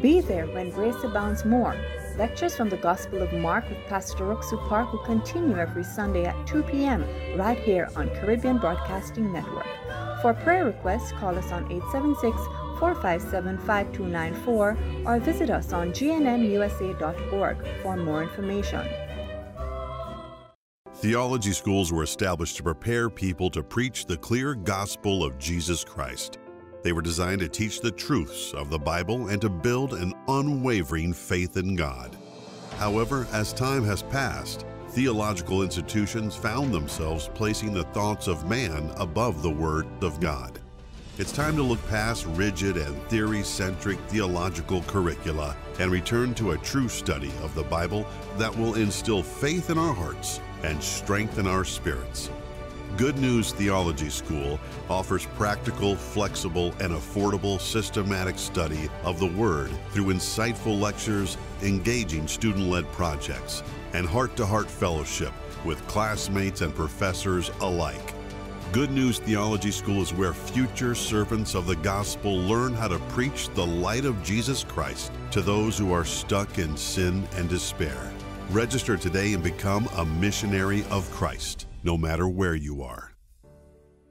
Be there when grace abounds more. Lectures from the Gospel of Mark with Pastor Roxu Park will continue every Sunday at 2 p.m. right here on Caribbean Broadcasting Network. For prayer requests, call us on 876-457-5294 or visit us on gnmusa.org for more information. Theology schools were established to prepare people to preach the clear gospel of Jesus Christ. They were designed to teach the truths of the Bible and to build an unwavering faith in God. However, as time has passed, theological institutions found themselves placing the thoughts of man above the Word of God. It's time to look past rigid and theory-centric theological curricula and return to a true study of the Bible that will instill faith in our hearts and strengthen our spirits. Good News Theology School offers practical, flexible, and affordable systematic study of the Word through insightful lectures, engaging student-led projects, and heart-to-heart fellowship with classmates and professors alike. Good News Theology School is where future servants of the gospel learn how to preach the light of Jesus Christ to those who are stuck in sin and despair. Register today and become a missionary of Christ, no matter where you are.